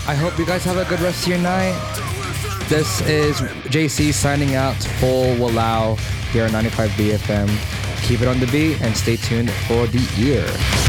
I hope you guys have a good rest of your night. This is JC signing out. Full Walao here on 95 BFM. Keep it on the beat and stay tuned for the ear.